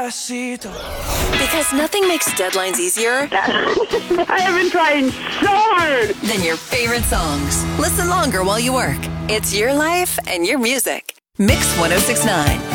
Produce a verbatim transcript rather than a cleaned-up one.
Despacito. Because nothing makes deadlines easier I have been trying so hard. than your favorite songs. Listen longer while you work. It's your life and your music. Mix one oh six point nine.